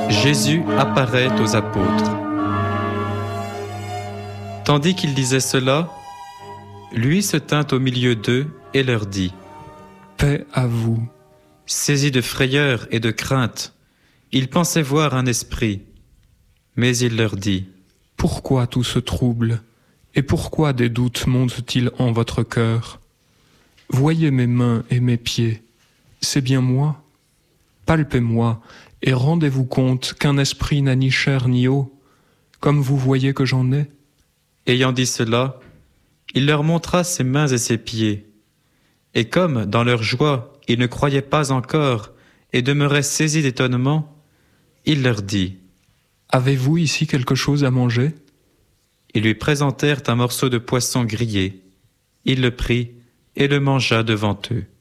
Jésus apparaît aux apôtres. Tandis qu'il disait cela, lui se tint au milieu d'eux et leur dit : Paix à vous. Saisis de frayeur et de crainte, ils pensaient voir un esprit. Mais il leur dit : Pourquoi tout ce trouble? Et pourquoi des doutes montent-ils en votre cœur? Voyez mes mains et mes pieds, c'est bien moi. Palpez-moi et rendez-vous compte qu'un esprit n'a ni chair ni eau, comme vous voyez que j'en ai. Ayant dit cela, il leur montra ses mains et ses pieds. Et comme, dans leur joie, ils ne croyaient pas encore et demeuraient saisis d'étonnement, il leur dit : Avez-vous ici quelque chose à manger? Ils lui présentèrent un morceau de poisson grillé. Il le prit et le mangea devant eux.